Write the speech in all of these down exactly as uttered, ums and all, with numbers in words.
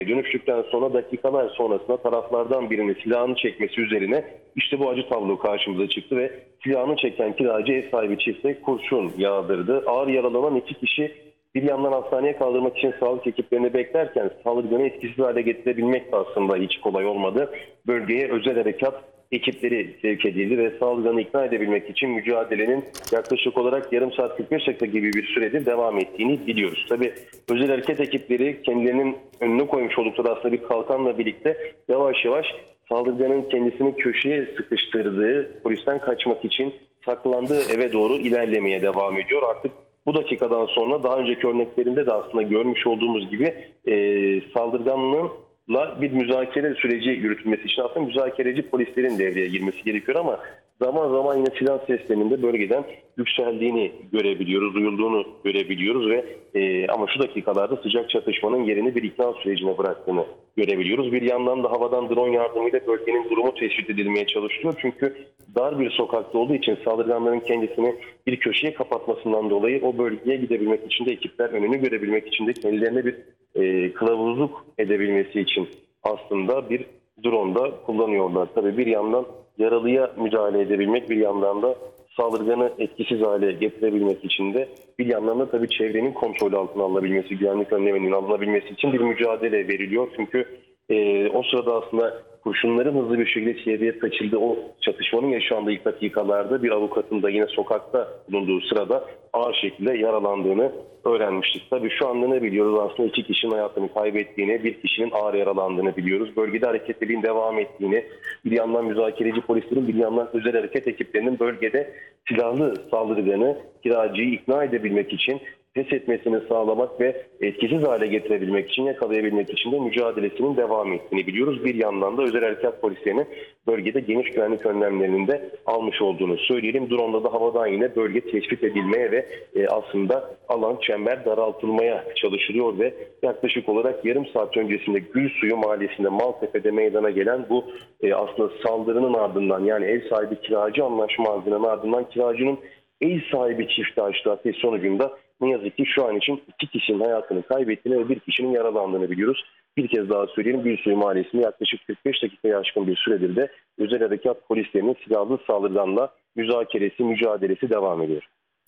dönüştükten sonra dakikalar sonrasında taraflardan birinin silahını çekmesi üzerine işte bu acı tablo karşımıza çıktı ve silahını çeken kiracı ev sahibi çifte kurşun yağdırdı. Ağır yaralanan iki kişi bir yandan hastaneye kaldırmak için sağlık ekiplerini beklerken saldırganı etkisiz hale getirebilmek de aslında hiç kolay olmadı. Bölgeye özel harekat ekipleri sevk edildi ve saldırganı ikna edebilmek için mücadelenin yaklaşık olarak yarım saat kırk beş dakika gibi bir süredir devam ettiğini biliyoruz. Tabii özel hareket ekipleri kendilerinin önüne koymuş oldukları aslında bir kalkanla birlikte yavaş yavaş saldırganın kendisini köşeye sıkıştırdığı, polisten kaçmak için saklandığı eve doğru ilerlemeye devam ediyor. Artık bu dakikadan sonra daha önceki örneklerinde de aslında görmüş olduğumuz gibi e, saldırganlığın bir müzakere süreci yürütülmesi için aslında müzakereci polislerin devreye girmesi gerekiyor ama zaman zaman yine silah seslerinin de bölgeden yükseldiğini görebiliyoruz, duyulduğunu görebiliyoruz ve e, ama şu dakikalarda sıcak çatışmanın yerini bir ikna sürecine bıraktığını görebiliyoruz. Bir yandan da havadan drone yardımıyla bölgenin durumu tespit edilmeye çalışılıyor. Çünkü dar bir sokakta olduğu için saldırganların kendisini bir köşeye kapatmasından dolayı o bölgeye gidebilmek için de ekipler önünü görebilmek için de kendilerine bir e, kılavuzluk edebilmesi için aslında bir drone da kullanıyorlar. Tabii bir yandan yaralıya müdahale edebilmek, bir yandan da saldırganı etkisiz hale getirebilmek için de bir yandan da tabii çevrenin kontrolü altına alınabilmesi, güvenlik önleminin alınabilmesi için bir mücadele veriliyor. Çünkü e, o sırada aslında kurşunların hızlı bir şekilde çevreye saçıldığı o çatışmanın yaşandığı ilk dakikalarda bir avukatın da yine sokakta bulunduğu sırada ağır şekilde yaralandığını öğrenmiştik. Tabii şu anda ne biliyoruz? Aslında iki kişinin hayatını kaybettiğini, bir kişinin ağır yaralandığını biliyoruz. Bölgede hareketliliğin devam ettiğini, bir yandan müzakereci polislerin, bir yandan özel hareket ekiplerinin bölgede silahlı saldırganı, kiracıyı ikna edebilmek için pes etmesini sağlamak ve etkisiz hale getirebilmek için, yakalayabilmek için de mücadelesinin devam ettiğini biliyoruz. Bir yandan da özel harekat polislerinin bölgede geniş güvenlik önlemlerinin de almış olduğunu söyleyelim. Drone'da da havadan yine bölge tespit edilmeye ve e, aslında alan, çember daraltılmaya çalışılıyor ve yaklaşık olarak yarım saat öncesinde Gülsuyu Mahallesi'nde Maltepe'de meydana gelen bu e, aslında saldırının ardından, yani ev sahibi kiracı anlaşmazlığının ardından kiracının ev sahibi çifte açtığı ateş sonucunda ne yazık ki şu an için iki kişinin hayatını kaybettiğini ve bir kişinin yaralandığını biliyoruz. Bir kez daha söyleyelim, Gülsuyu Mahallesi'nde yaklaşık kırk beş dakikaya aşkın bir süredir de özel harekat polislerinin silahlı saldırganla müzakeresi, mücadelesi devam ediyor.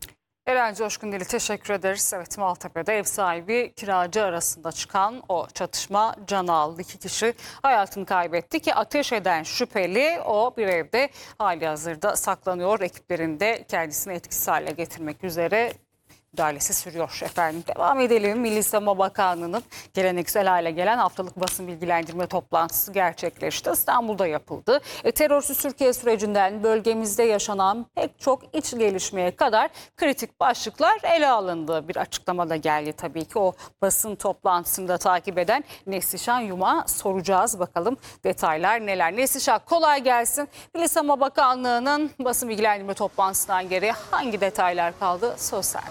Eren Coşkun Dili, teşekkür ederiz. Evet, Maltepe'de ev sahibi kiracı arasında çıkan o çatışma canı aldı. İki kişi hayatını kaybetti ki ateş eden şüpheli o bir evde halihazırda saklanıyor. Ekiplerin de kendisini etkisiz hale getirmek üzere müdahalesi sürüyor efendim. Devam edelim. Milli Savunma Bakanlığı'nın geleneksel hale gelen haftalık basın bilgilendirme toplantısı gerçekleşti. İstanbul'da yapıldı. E, terörsüz Türkiye sürecinden bölgemizde yaşanan pek çok iç gelişmeye kadar kritik başlıklar ele alındı. Bir açıklamada geldi tabii ki. O basın toplantısını da takip eden Neslişan Yum'a soracağız. Bakalım detaylar neler. Neslişan, kolay gelsin. Milli Savunma Bakanlığı'nın basın bilgilendirme toplantısından geri hangi detaylar kaldı? Söz sende.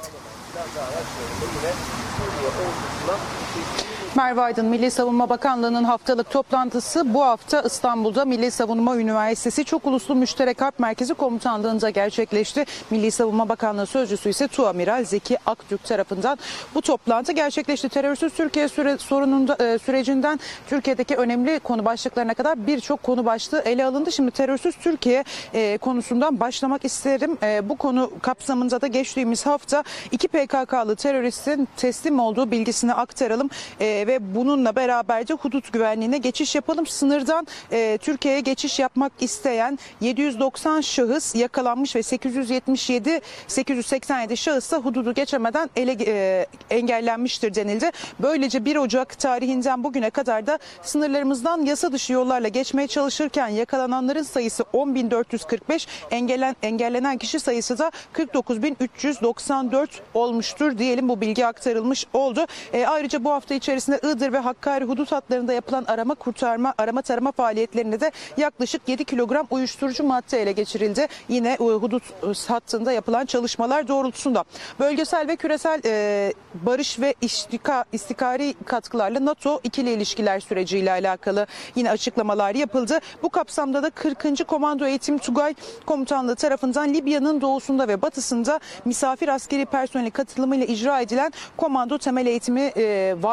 Merve Aydın, Milli Savunma Bakanlığı'nın haftalık toplantısı bu hafta İstanbul'da Milli Savunma Üniversitesi Çok Uluslu Müşterek Harp Merkezi Komutanlığı'nda gerçekleşti. Milli Savunma Bakanlığı Sözcüsü ise Tuamiral Zeki Aktürk tarafından bu toplantı gerçekleşti. Terörsüz Türkiye süre, sorununda, e, sürecinden Türkiye'deki önemli konu başlıklarına kadar birçok konu başlığı ele alındı. Şimdi terörsüz Türkiye e, konusundan başlamak isterim. E, bu konu kapsamında da geçtiğimiz hafta iki P K K'lı teröristin teslim olduğu bilgisini aktaralım. E, ve bununla beraberce hudut güvenliğine geçiş yapalım. Sınırdan e, Türkiye'ye geçiş yapmak isteyen yedi yüz doksan şahıs yakalanmış ve sekiz yüz yetmiş yedi sekiz yüz seksen yedi şahıs da hududu geçemeden ele e, engellenmiştir denildi. Böylece bir Ocak tarihinden bugüne kadar da sınırlarımızdan yasa dışı yollarla geçmeye çalışırken yakalananların sayısı on bin dört yüz kırk beş, engellen, engellenen kişi sayısı da kırk dokuz bin üç yüz doksan dört olmuştur diyelim. Bu bilgi aktarılmış oldu. E, ayrıca bu hafta içerisinde Iğdır ve Hakkari hudut hatlarında yapılan arama kurtarma, arama tarama faaliyetlerinde de yaklaşık yedi kilogram uyuşturucu madde ele geçirildi. Yine hudut hattında yapılan çalışmalar doğrultusunda. Bölgesel ve küresel e, barış ve istika, istikari katkılarla NATO ikili ilişkiler süreciyle alakalı yine açıklamalar yapıldı. Bu kapsamda da kırkıncı Komando Eğitim Tugay Komutanlığı tarafından Libya'nın doğusunda ve batısında misafir askeri personeli katılımıyla icra edilen komando temel eğitimi e, vardı. Bu da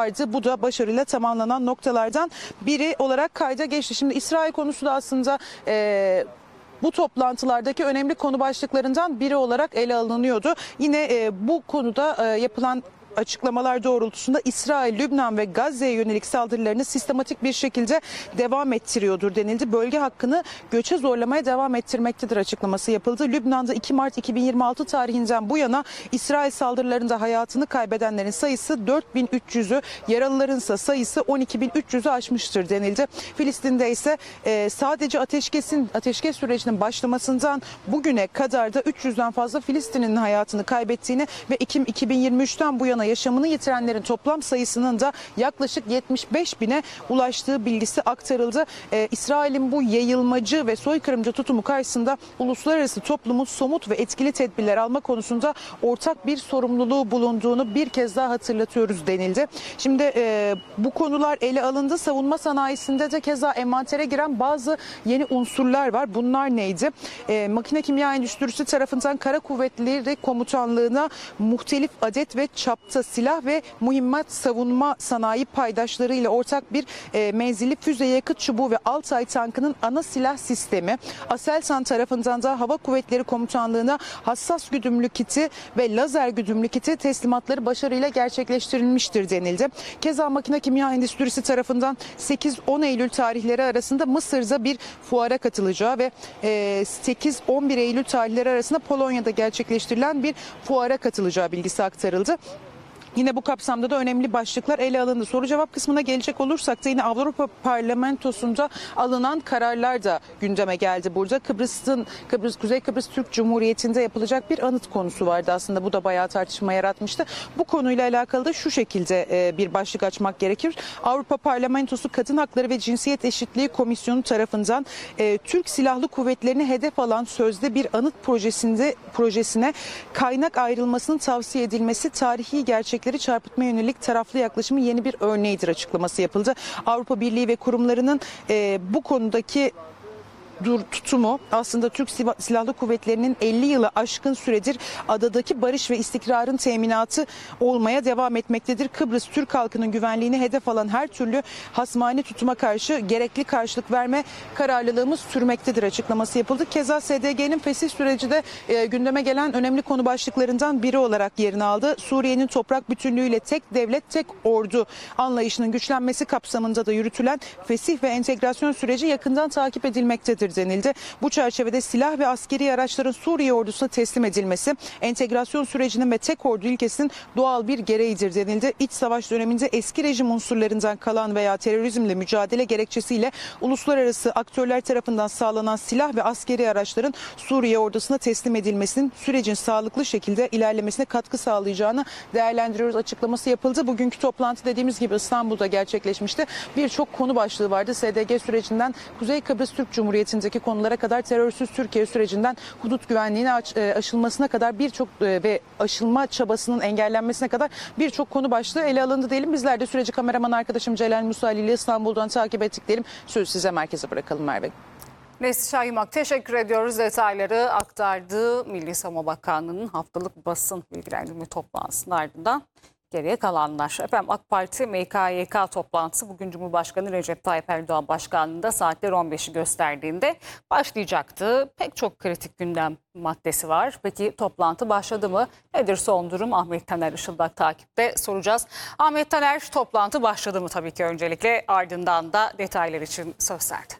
da başarıyla tamamlanan noktalardan biri olarak kayda geçti. Şimdi İsrail konusu da aslında e, bu toplantılardaki önemli konu başlıklarından biri olarak ele alınıyordu. Yine e, bu konuda e, yapılan açıklamalar doğrultusunda İsrail, Lübnan ve Gazze'ye yönelik saldırılarını sistematik bir şekilde devam ettiriyordur denildi. Bölge hakkını göçe zorlamaya devam ettirmektedir açıklaması yapıldı. Lübnan'da iki Mart iki bin yirmi altı tarihinden bu yana İsrail saldırılarında hayatını kaybedenlerin sayısı dört bin üç yüzü, yaralıların ise sayısı on iki bin üç yüzü aşmıştır denildi. Filistin'de ise e, sadece ateşkesin ateşkes sürecinin başlamasından bugüne kadar da üç yüzden fazla Filistin'in hayatını kaybettiğini ve Ekim iki bin yirmi üçten bu yana yaşamını yitirenlerin toplam sayısının da yaklaşık yetmiş beş bine ulaştığı bilgisi aktarıldı. Ee, İsrail'in bu yayılmacı ve soykırımcı tutumu karşısında uluslararası toplumun somut ve etkili tedbirler alma konusunda ortak bir sorumluluğu bulunduğunu bir kez daha hatırlatıyoruz denildi. Şimdi e, bu konular ele alındı. Savunma sanayisinde de keza envantere giren bazı yeni unsurlar var. Bunlar neydi? E, makine kimya endüstrisi tarafından Kara Kuvvetleri Komutanlığı'na muhtelif adet ve çapta silah ve mühimmat savunma sanayi paydaşları ile ortak bir e, menzilli füze yakıt çubuğu ve Altay tankının ana silah sistemi, Aselsan tarafından da Hava Kuvvetleri Komutanlığı'na hassas güdümlü kiti ve lazer güdümlü kiti teslimatları başarıyla gerçekleştirilmiştir denildi. Keza makine kimya endüstrisi tarafından sekiz on Eylül tarihleri arasında Mısır'da bir fuara katılacağı ve e, sekiz on bir Eylül tarihleri arasında Polonya'da gerçekleştirilen bir fuara katılacağı bilgisi aktarıldı. Yine bu kapsamda da önemli başlıklar ele alındı. Soru cevap kısmına gelecek olursak da yine Avrupa Parlamentosu'nda alınan kararlar da gündeme geldi burada. Kıbrıs'ın Kıbrıs Kuzey Kıbrıs Türk Cumhuriyeti'nde yapılacak bir anıt konusu vardı aslında. Bu da bayağı tartışma yaratmıştı. Bu konuyla alakalı da şu şekilde bir başlık açmak gerekir. Avrupa Parlamentosu Kadın Hakları ve Cinsiyet Eşitliği Komisyonu tarafından Türk Silahlı Kuvvetleri'ni hedef alan sözde bir anıt projesinde projesine kaynak ayrılmasının tavsiye edilmesi tarihi gerçek çarpıtma yönelik taraflı yaklaşımın yeni bir örneğidir açıklaması yapıldı. Avrupa Birliği ve kurumlarının e, bu konudaki dur tutumu aslında Türk Silahlı Kuvvetleri'nin elli yılı aşkın süredir adadaki barış ve istikrarın teminatı olmaya devam etmektedir. Kıbrıs Türk halkının güvenliğini hedef alan her türlü hasmani tutuma karşı gerekli karşılık verme kararlılığımız sürmektedir açıklaması yapıldı. Keza S D G'nin fesih süreci de e, gündeme gelen önemli konu başlıklarından biri olarak yerini aldı. Suriye'nin toprak bütünlüğüyle tek devlet, tek ordu anlayışının güçlenmesi kapsamında da yürütülen fesih ve entegrasyon süreci yakından takip edilmektedir denildi. Bu çerçevede silah ve askeri araçların Suriye ordusuna teslim edilmesi entegrasyon sürecinin ve tek ordu ilkesinin doğal bir gereğidir denildi. İç savaş döneminde eski rejim unsurlarından kalan veya terörizmle mücadele gerekçesiyle uluslararası aktörler tarafından sağlanan silah ve askeri araçların Suriye ordusuna teslim edilmesinin sürecin sağlıklı şekilde ilerlemesine katkı sağlayacağını değerlendiriyoruz açıklaması yapıldı. Bugünkü toplantı dediğimiz gibi İstanbul'da gerçekleşmişti. Birçok konu başlığı vardı. S D G sürecinden Kuzey Kıbrıs Türk Cumhuriyeti'ndeki konulara kadar terörsüz Türkiye sürecinden hudut güvenliğine aşılmasına kadar birçok ve aşılma çabasının engellenmesine kadar birçok konu başlığı ele alındı diyelim. Bizler de süreci kameraman arkadaşım Celal Musali ile İstanbul'dan takip ettik diyelim. Sözü size merkeze bırakalım Merve. Neslihan Yumak teşekkür ediyoruz. Detayları aktardı. Milli Savunma Bakanlığı'nın haftalık basın bilgilendirme toplantısının ardından geriye kalanlar. Efendim AK Parti M K Y K toplantısı bugün Cumhurbaşkanı Recep Tayyip Erdoğan başkanlığında saatler on beşi gösterdiğinde başlayacaktı. Pek çok kritik gündem maddesi var. Peki toplantı başladı mı? Nedir son durum? Ahmet Taner Işıldak takipte soracağız. Ahmet Taner toplantı başladı mı tabii ki öncelikle, ardından da detaylar için söz verdi.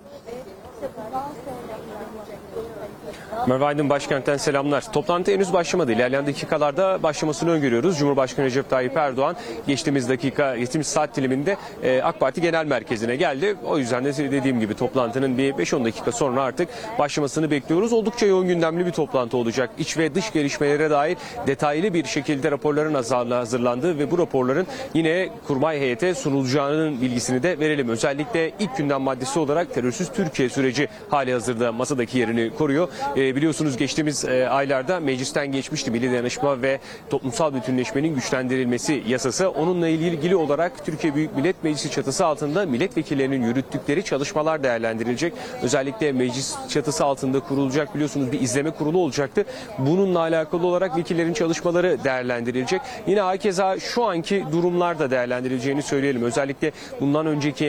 Merve Aydın başkentten selamlar. Toplantı henüz başlamadı. İlerleyen dakikalarda başlamasını öngörüyoruz. Cumhurbaşkanı Recep Tayyip Erdoğan geçtiğimiz dakika, geçtiğimiz saat diliminde e, AK Parti Genel Merkezi'ne geldi. O yüzden de dediğim gibi toplantının bir beş on dakika sonra artık başlamasını bekliyoruz. Oldukça yoğun gündemli bir toplantı olacak. İç ve dış gelişmelere dair detaylı bir şekilde raporların hazırlandığı ve bu raporların yine kurmay heyete sunulacağının bilgisini de verelim. Özellikle ilk gündem maddesi olarak terörsüz Türkiye süreci hali hazırda masadaki yerini koruyor. E, biliyorsunuz geçtiğimiz e, aylarda meclisten geçmişti Milli Dayanışma ve Toplumsal Bütünleşmenin Güçlendirilmesi Yasası. Onunla ilgili olarak Türkiye Büyük Millet Meclisi çatısı altında milletvekillerinin yürüttükleri çalışmalar değerlendirilecek. Özellikle meclis çatısı altında kurulacak, biliyorsunuz bir izleme kurulu olacaktı. Bununla alakalı olarak vekillerin çalışmaları değerlendirilecek. Yine hakeza şu anki durumlar da değerlendirileceğini söyleyelim. Özellikle bundan önceki